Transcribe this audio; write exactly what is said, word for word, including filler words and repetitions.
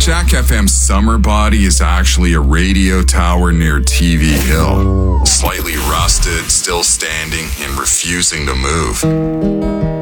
Jack F M's summer body is actually a radio tower near T V Hill. Slightly rusted, still standing, and refusing to move.